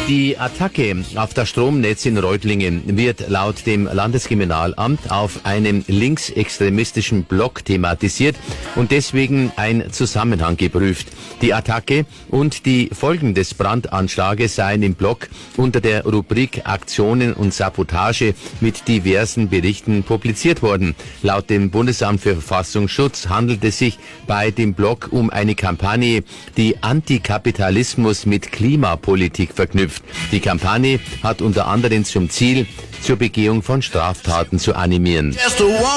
Die Attacke auf das Stromnetz in Reutlingen wird laut dem Landeskriminalamt auf einem linksextremistischen Blog thematisiert und deswegen ein Zusammenhang geprüft. Die Attacke und die Folgen des Brandanschlages seien im Blog unter der Rubrik Aktionen und Sabotage mit diversen Berichten publiziert worden. Laut dem Bundesamt für Verfassungsschutz handelt es sich bei dem Blog um eine Kampagne, die Antikapitalismus mit Klimapolitik verknüpft. Die Kampagne hat unter anderem zum Ziel, zur Begehung von Straftaten zu animieren.